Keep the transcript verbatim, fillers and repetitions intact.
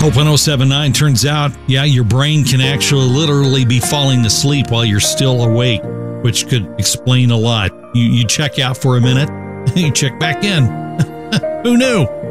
Open oh seven nine, turns out, yeah, your brain can actually literally be falling asleep while you're still awake, which could explain a lot. You, you check out for a minute, you check back in. Who knew?